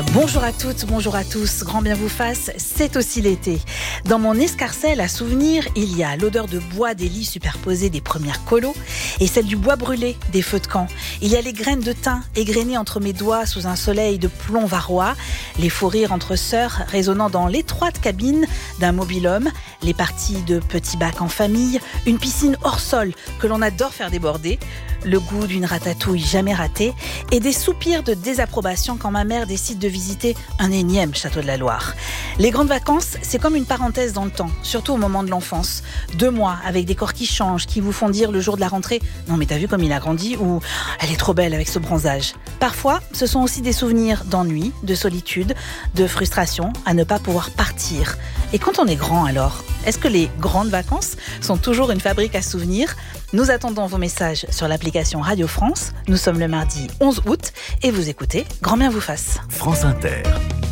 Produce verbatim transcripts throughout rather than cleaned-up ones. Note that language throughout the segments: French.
Bonjour à toutes, bonjour à tous, grand bien vous fasse, c'est aussi l'été. Dans mon escarcelle à souvenirs, il y a l'odeur de bois des lits superposés des premières colos et celle du bois brûlé des feux de camp. Il y a les graines de thym égrenées entre mes doigts sous un soleil de plomb varois, les faux rires entre sœurs résonnant dans l'étroite cabine d'un mobil-homme, les parties de petits bacs en famille, une piscine hors sol que l'on adore faire déborder, le goût d'une ratatouille jamais ratée et des soupirs de désapprobation quand ma mère décide de visiter un énième château de la Loire. Les grandes vacances, c'est comme une parenthèse dans le temps, surtout au moment de l'enfance. Deux mois avec des corps qui changent, qui vous font dire le jour de la rentrée « Non mais t'as vu comme il a grandi » ou « Elle est trop belle avec ce bronzage ». Parfois, ce sont aussi des souvenirs d'ennui, de solitude, de frustration à ne pas pouvoir partir. Et quand on est grand alors, est-ce que les grandes vacances sont toujours une fabrique à souvenirs ? Nous attendons vos messages sur l'application Radio France. Nous sommes le mardi onze août et vous écoutez Grand bien vous fasse. France Inter.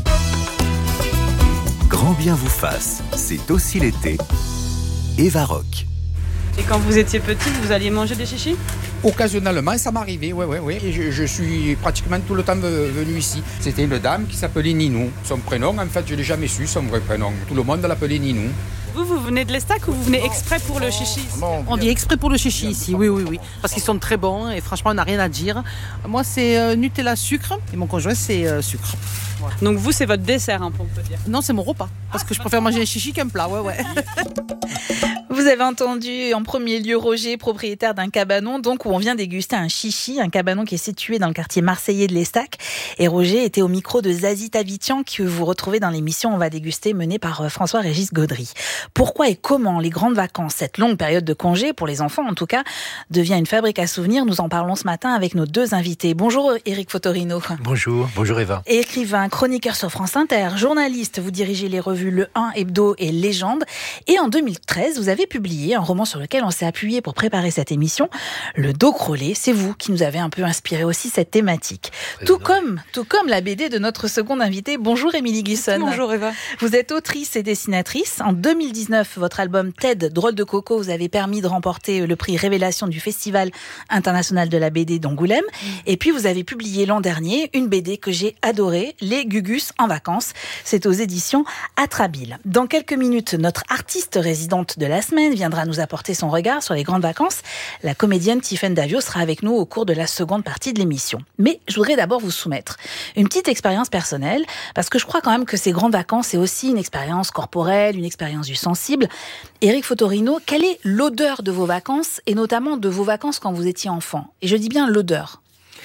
Grand bien vous fasse, c'est aussi l'été. Eva Rock. Et quand vous étiez petite, vous alliez manger des chichis ? Occasionnellement, ça m'arrivait, oui, oui, oui. Et je, je suis pratiquement tout le temps venu ici. C'était une dame qui s'appelait Ninou. Son prénom, en fait, je ne l'ai jamais su, son vrai prénom. Tout le monde l'appelait Ninou. Vous, vous venez de l'Estac ou vous venez exprès pour le chichi ? Non, On vient exprès pour le chichi ici, oui, oui, oui. Parce qu'ils sont très bons et franchement, on n'a rien à dire. Moi, c'est euh, Nutella sucre et mon conjoint, c'est euh, sucre. Voilà. Donc vous, c'est votre dessert, hein, on peut dire. Non, c'est mon repas. Parce que je préfère manger un chichi qu'un plat, ouais, ouais. Vous avez entendu en premier lieu Roger, propriétaire d'un cabanon, donc où on vient déguster un chichi, un cabanon qui est situé dans le quartier marseillais de l'Estac. Et Roger était au micro de Zazie Tavitian, que vous retrouvez dans l'émission On va déguster, menée par François-Régis Gaudry. Pourquoi et comment les grandes vacances, cette longue période de congé, pour les enfants en tout cas, devient une fabrique à souvenirs? Nous en parlons ce matin avec nos deux invités. Bonjour Éric Fotorino. Bonjour, bonjour Eva. Écrivain, chroniqueur sur France Inter, journaliste, vous dirigez les revues Le un, Hebdo et Légende. Et en deux mille treize, vous avez publié un roman sur lequel on s'est appuyé pour préparer cette émission, Le dos crôlé. C'est vous qui nous avez un peu inspiré aussi cette thématique. Tout comme, tout comme la B D de notre seconde invitée. Bonjour Émilie Glisson. Bonjour Eva. Vous êtes autrice et dessinatrice. En deux mille dix-neuf, votre album Ted, Drôle de Coco, vous avez permis de remporter le prix Révélation du Festival international de la B D d'Angoulême. Mmh. Et puis vous avez publié l'an dernier une B D que j'ai adorée, Les Gugus en vacances. C'est aux éditions Atrabile. Dans quelques minutes, notre artiste résidente de la semaine viendra nous apporter son regard sur les grandes vacances. La comédienne Tiffaine Davio sera avec nous au cours de la seconde partie de l'émission. Mais je voudrais d'abord vous soumettre une petite expérience personnelle, parce que je crois quand même que ces grandes vacances, c'est aussi une expérience corporelle, une expérience du sensible. Éric Fotorino, quelle est l'odeur de vos vacances, et notamment de vos vacances quand vous étiez enfant ? Et je dis bien l'odeur.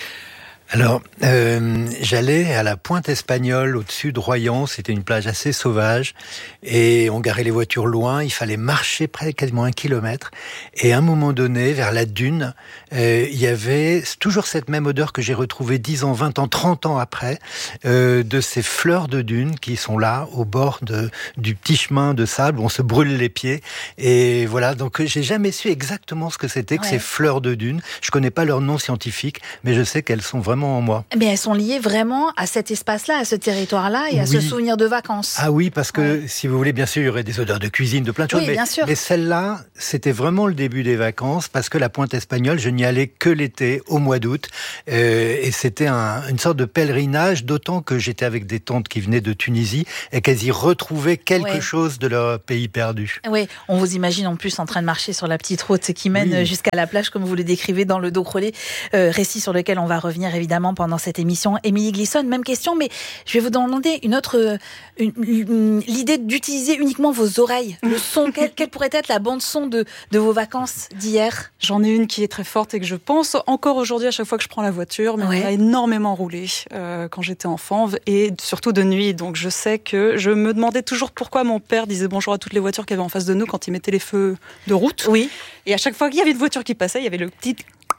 Alors, euh, j'allais à la Pointe Espagnole, au-dessus de Royan. C'était une plage assez sauvage. Et on garait les voitures loin. Il fallait marcher près quasiment un kilomètre. Et à un moment donné, vers la dune, euh, il y avait toujours cette même odeur que j'ai retrouvée dix ans, vingt ans, trente ans après, euh, de ces fleurs de dune qui sont là, au bord de, du petit chemin de sable où on se brûle les pieds. Et voilà, donc j'ai jamais su exactement ce que c'était que ouais. ces fleurs de dune. Je connais pas leur nom scientifique, mais je sais qu'elles sont vraiment en moi. Mais elles sont liées vraiment à cet espace-là, à ce territoire-là et à oui. ce souvenir de vacances. Ah oui, parce que ouais. si vous voulez, bien sûr, il y aurait des odeurs de cuisine, de plein de choses. Oui, mais, bien sûr. mais celle-là, c'était vraiment le début des vacances parce que la Pointe Espagnole, je n'y allais que l'été, au mois d'août. Euh, et c'était un, une sorte de pèlerinage, d'autant que j'étais avec des tantes qui venaient de Tunisie et qu'elles y retrouvaient quelque ouais. chose de leur pays perdu. Oui, on vous imagine en plus en train de marcher sur la petite route qui mène oui. jusqu'à la plage, comme vous le décrivez dans Le dos crôlé, euh, récit sur lequel on va revenir évidemment pendant cette émission. Émilie Glisson, même question, mais je vais vous demander une autre, une, une, l'idée d'utiliser uniquement vos oreilles, le son. quelle, quelle pourrait être la bande son de, de vos vacances d'hier ? J'en ai une qui est très forte et que je pense encore aujourd'hui à chaque fois que je prends la voiture, mais ouais. on a énormément roulé euh, quand j'étais enfant et surtout de nuit. Donc je sais que je me demandais toujours pourquoi mon père disait bonjour à toutes les voitures qu'il y avait en face de nous quand il mettait les feux de route. Oui. Et à chaque fois qu'il y avait une voiture qui passait, il y avait le petit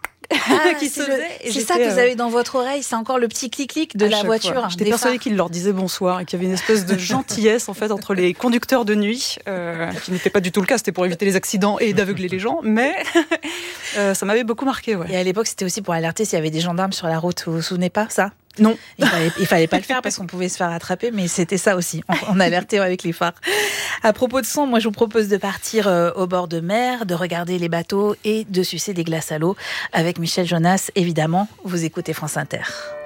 Ah, qui se faisait. C'est, c'est ça que vous avez dans votre oreille, c'est encore le petit clic-clic de la voiture. Fois. J'étais persuadée qu'il leur disait bonsoir et qu'il y avait une espèce de gentillesse en fait entre les conducteurs de nuit, euh, qui n'était pas du tout le cas, c'était pour éviter les accidents et d'aveugler les gens, mais euh, ça m'avait beaucoup marqué. Ouais. Et à l'époque, c'était aussi pour alerter s'il y avait des gendarmes sur la route, vous vous souvenez pas ça ? Non. Il fallait, il fallait pas le faire parce qu'on pouvait se faire attraper, mais c'était ça aussi. On, on alertait avec les phares. À propos de son, moi, je vous propose de partir euh, au bord de mer, de regarder les bateaux et de sucer des glaces à l'eau avec Michel Jonas. Évidemment, vous écoutez France Inter.